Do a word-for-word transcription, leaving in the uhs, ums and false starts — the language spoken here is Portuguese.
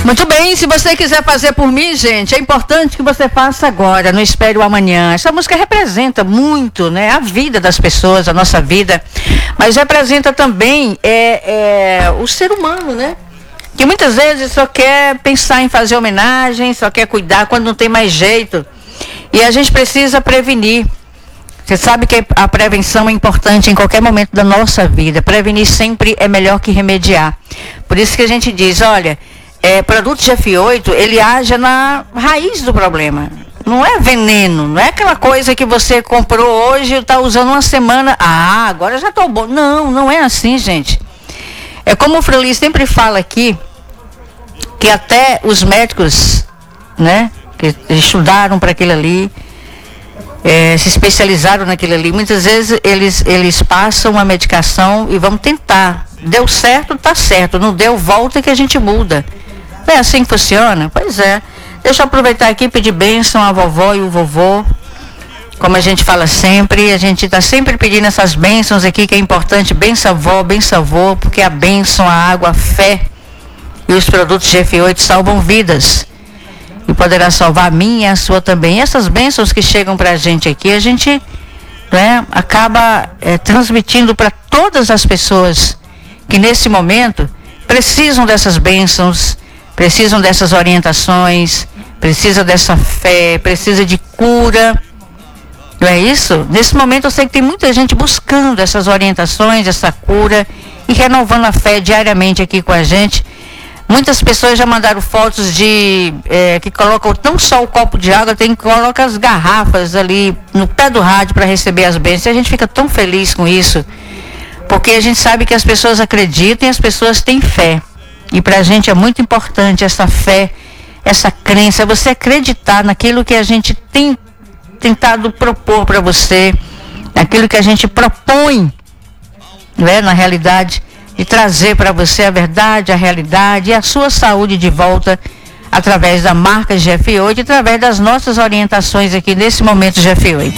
Muito bem, se você quiser fazer por mim, gente, é importante que você faça agora, não espere o amanhã. Essa música representa muito, né, a vida das pessoas, a nossa vida, mas representa também é, é, o ser humano, né? Que muitas vezes só quer pensar em fazer homenagem, só quer cuidar quando não tem mais jeito. E a gente precisa prevenir. Você sabe que a prevenção é importante em qualquer momento da nossa vida. Prevenir sempre é melhor que remediar. Por isso que a gente diz, olha, é, produto G F oito, ele age na raiz do problema. Não é veneno, não é aquela coisa que você comprou hoje e está usando uma semana. Ah, agora já estou bom. Não, não é assim, gente. É como o Freli sempre fala aqui, que até os médicos, né, que estudaram para aquilo ali, É, se especializaram naquilo ali. Muitas vezes eles, eles passam uma medicação e vão tentar. Deu certo, tá certo. Não deu, volta que a gente muda. Não é assim que funciona? Pois é. Deixa eu aproveitar aqui e pedir bênção à vovó e o vovô. Como a gente fala sempre, a gente está sempre pedindo essas bênçãos aqui, que é importante. Benção avó, benção avô, porque a bênção, a água, a fé e os produtos G F oito salvam vidas. E poderá salvar a minha e a sua também. E essas bênçãos que chegam para a gente aqui, a gente, né, acaba é, transmitindo para todas as pessoas que nesse momento precisam dessas bênçãos, precisam dessas orientações, precisam dessa fé, precisa de cura. Não é isso? Nesse momento eu sei que tem muita gente buscando essas orientações, essa cura e renovando a fé diariamente aqui com a gente. Muitas pessoas já mandaram fotos de é, que colocam não só o copo de água, tem que colocar as garrafas ali no pé do rádio para receber as bênçãos. E a gente fica tão feliz com isso, porque a gente sabe que as pessoas acreditam e as pessoas têm fé. E para a gente é muito importante essa fé, essa crença, você acreditar naquilo que a gente tem tentado propor para você, naquilo que a gente propõe, né, na realidade, de trazer para você a verdade, a realidade e a sua saúde de volta através da marca G F oito e através das nossas orientações aqui nesse momento G F oito.